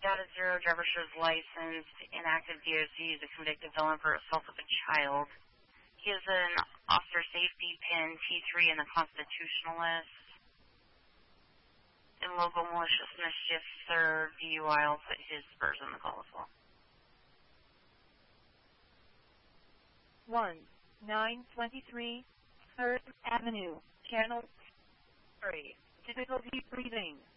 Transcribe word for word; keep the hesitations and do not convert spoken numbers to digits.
data zero, driver shows licensed, inactive D O C, is a convicted felon for assault of a child. He has an officer safety pin T three in the Constitutionalist. In local malicious mischief, third D U I, I'll put his spurs in the call as well. one nine twenty-three third Avenue, Channel three. Difficulty breathing.